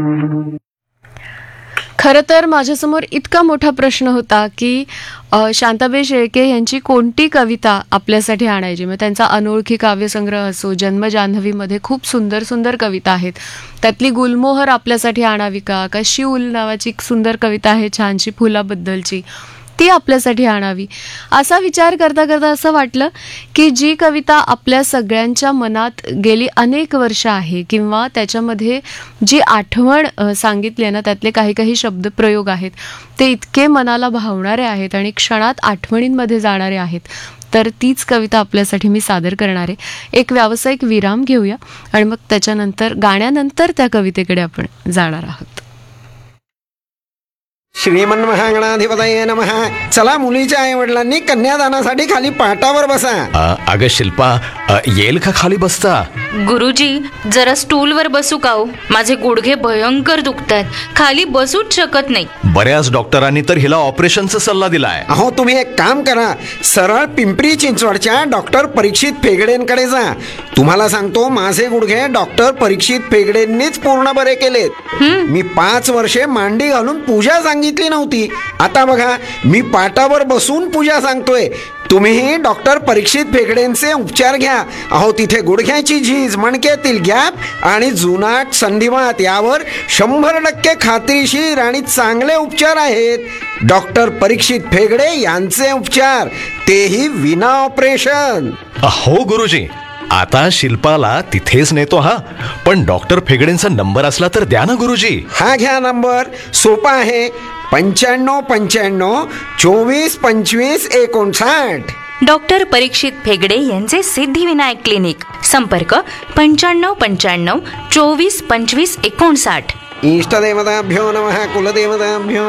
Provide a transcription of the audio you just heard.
खरं तर माझ्यासमोर इतका मोठा प्रश्न होता की शांताबाई शेळके यांची कोणती कविता आपल्यासाठी आणायची. मग त्यांचा अनोळखी काव्यसंग्रह असो, जन्म जान्हवीमध्ये खूप सुंदर सुंदर कविता आहेत, त्यातली गुलमोहर आपल्यासाठी आणावी का शिवूल नावाची एक सुंदर कविता आहे छानशी फुलाबद्दलची, ती आपल्यासाठी आणावी. असा विचार करता करता असं वाटलं की जी कविता आपल्या सगळ्यांच्या मनात गेली अनेक वर्ष आहे किंवा त्याच्यामध्ये जी आठवण सांगितली आहे ना, त्यातले काही काही शब्दप्रयोग आहेत ते इतके मनाला भावणारे आहेत आणि क्षणात आठवणींमध्ये जाणारे आहेत, तर तीच कविता आपल्यासाठी मी सादर करणार आहे. एक व्यावसायिक विराम घेऊया आणि मग त्याच्यानंतर गाण्यानंतर त्या कवितेकडे आपण जाणार आहोत. श्रीमन्महागणाधिपतये नमः. चला, मुलीच्या आई वडिलांनी कन्यादानासाठी खाली पाटावर बसा. अगं शिल्पा, येईल का खाली बसता? गुरुजी, जरा स्टूलवर बसू का हो? माझे गुडघे भयंकर दुखतात, खाली बसूच शकत नाही. बऱ्याच डॉक्टरांनी तर हिला ऑपरेशनचा सल्ला दिलाय. अहो, तुम्ही एक काम करा, सरळ पिंपरी चिंचवडच्या डॉक्टर परीक्षित फेगडेंकडे जा. तुम्हाला सांगतो, माझे गुडघे डॉक्टर परीक्षित फेगडेंनीच पूर्ण बरे केलेत. मी 5 वर्षे मांडी घालून पूजा सांगितली नव्हती, आता बघा मी पाटावर बसून पूजा सांगतोय. तुम्हीही डॉक्टर परीक्षित फेगडेंचे उपचार घ्या. अहो, तिथे गुडघ्याची झीज, मणक्यातील गॅप आणि जुनाट संधिवात यावर 100% खात्रीशीर आणि चांगले उपचार आहेत. डॉक्टर परीक्षित फेगडे यांचे उपचार, तेही विना ऑपरेशन. हो गुरुजी, आता शिल्पाला तिथेच नेतो. हा, पण डॉक्टर फेगडेंचा नंबर असला तर द्या ना गुरुजी. हा घ्या नंबर, सोपा आहे, 9595 24 25 59. डॉक्टर परीक्षित फेगडे यांचे सिद्धिविनायक क्लिनिक. संपर्क 9595 24 25 59. इष्टदेवताभ्यो नमः, कुलदेवताभ्यो